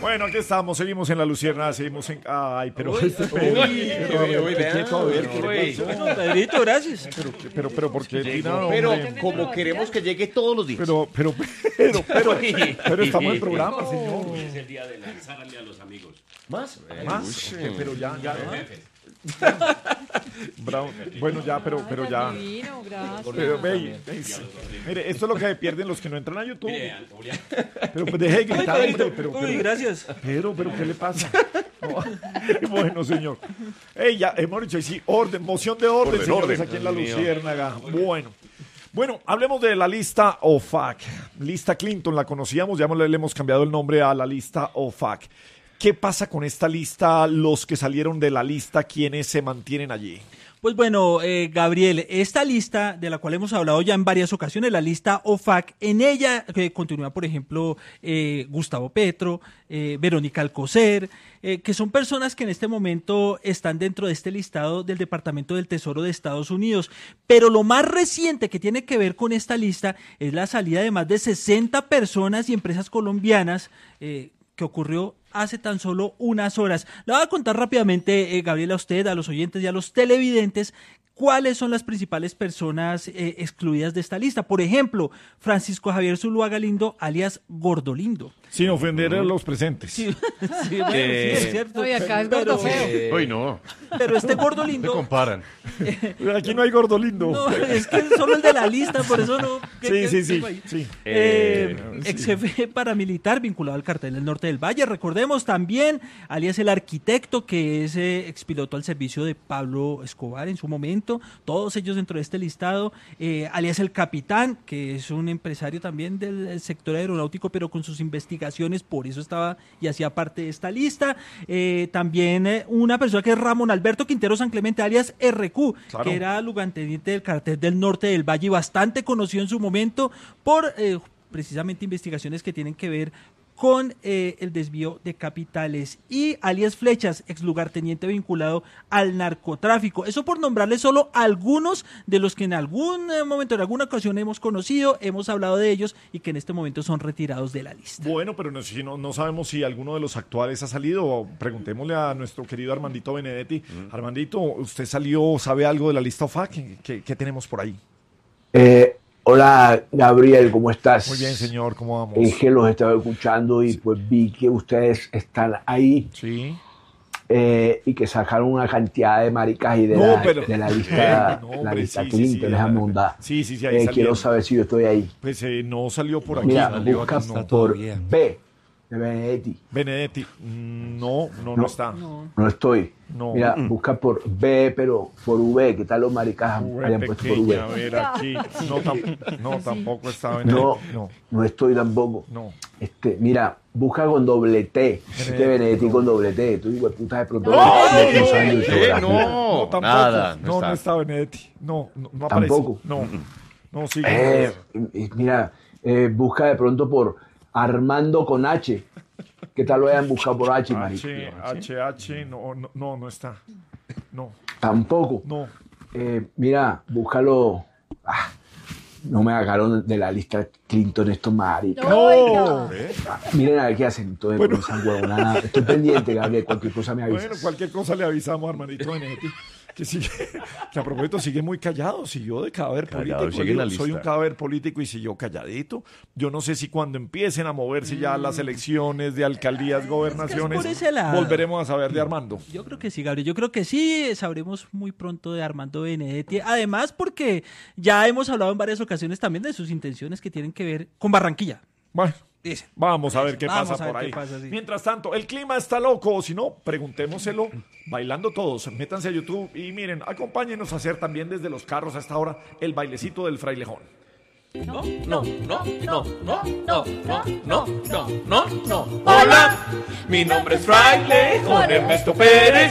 Bueno, aquí estamos, seguimos en La Lucierna, seguimos en... Ay, pero... Pedrito, gracias. Pero, ¿por qué? Pero como queremos que llegue todos los días. Pero estamos en programa, señor. Hoy es el día de lanzarle a los amigos. ¿Más? Pero ya. Bravo. Bueno, ya, pero ya. Divino, gracias. Pero mire, esto es lo que pierden los que no entran a YouTube. Mire, Julián. Pero pues deje de gritar, hombre, pero, Gracias. pero, ¿qué le pasa? No. Bueno, señor. Ya hemos dicho, sí, moción de orden, señores, aquí en La Luciérnaga. Bueno, hablemos de la lista OFAC. Lista Clinton, la conocíamos, ya le hemos cambiado el nombre a la lista OFAC. ¿Qué pasa con esta lista, los que salieron de la lista, quiénes se mantienen allí? Pues bueno, Gabriel, esta lista de la cual hemos hablado ya en varias ocasiones, la lista OFAC, en ella continúa, por ejemplo, Gustavo Petro, Verónica Alcocer, que son personas que en este momento están dentro de este listado del Departamento del Tesoro de Estados Unidos. Pero lo más reciente que tiene que ver con esta lista es la salida de más de 60 personas y empresas colombianas que ocurrió hace tan solo unas horas. Le voy a contar rápidamente, Gabriel, a usted, a los oyentes y a los televidentes, cuáles son las principales personas excluidas de esta lista. Por ejemplo, Francisco Javier Zuluaga Galindo, alias Gordolindo. Sin ofender a los presentes. Sí, bueno, sí, es cierto. Oye, acá es gordo feo. Hoy no. Pero este Gordolindo... Se comparan. Aquí no hay Gordolindo. No, es que es solo el de la lista, por eso no... Sí. Ex jefe paramilitar vinculado al cartel del Norte del Valle. Recordemos también, alias el arquitecto, que es expiloto al servicio de Pablo Escobar en su momento. Todos ellos dentro de este listado. Alias el capitán, que es un empresario también del sector aeronáutico, pero con sus investigaciones, por eso estaba y hacía parte de esta lista. También una persona que es Ramón Alberto Quintero San Clemente, alias RQ, claro, que era lugarteniente del cartel del Norte del Valle y bastante conocido en su momento por precisamente investigaciones que tienen que ver con el desvío de capitales. Y alias Flechas, ex lugarteniente vinculado al narcotráfico. Eso por nombrarle solo algunos de los que en algún momento, en alguna ocasión hemos conocido, hemos hablado de ellos y que en este momento son retirados de la lista. Bueno, pero no sabemos si alguno de los actuales ha salido. Preguntémosle a nuestro querido Armandito Benedetti. Armandito, ¿usted salió, sabe algo de la lista OFAC? ¿Qué tenemos por ahí? Hola, Gabriel, ¿cómo estás? Muy bien, señor, ¿cómo vamos? Es que los estaba escuchando y pues vi que ustedes están ahí. Sí. Y que sacaron una cantidad de maricas y de la lista, la lista Clinton, déjame hundar. Sí, ahí quiero saber si yo estoy ahí. Pues no salió por aquí. Mira, busca por B de Benedetti. No está. No estoy. No. Mira, busca por B, pero por V. ¿Qué tal los maricas hayan puesto por V? A ver, aquí. No, tampoco está Benedetti. No estoy tampoco. No. Mira, busca con doble T. Benedetti con doble T. Tú digo, puta de pronto. No, tampoco. Nada. No está Benedetti. No aparece. Tampoco. No, sigue. Mira, busca de pronto por Armando con H. ¿Qué tal lo hayan buscado por H, marico? HH, no está. No. Tampoco. No. Mira, búscalo. No me sacaron de la lista Clinton estos maricas. No. Miren a ver qué hacen. Entonces, bueno, esa huevonada. Estoy pendiente, Gabriel. Cualquier cosa me avisas. Bueno, cualquier cosa le avisamos, Armandito Benedetti. Que a propósito sigue muy callado, siguió de cadáver político. Soy un cadáver político y siguió calladito. Yo no sé si cuando empiecen a moverse ya las elecciones de alcaldías, gobernaciones, volveremos a saber de Armando. Yo creo que sí, Gabriel, yo creo que sí, sabremos muy pronto de Armando Benedetti. Además, porque ya hemos hablado en varias ocasiones también de sus intenciones que tienen que ver con Barranquilla. Bueno. Vamos a ver qué pasa por ahí. Mientras tanto, el clima está loco, o si no, preguntémoselo bailando todos. Métanse a YouTube y miren, acompáñenos a hacer también desde los carros a esta hora el bailecito del frailejón. No. Hola, mi nombre es Frailejón Ernesto Pérez.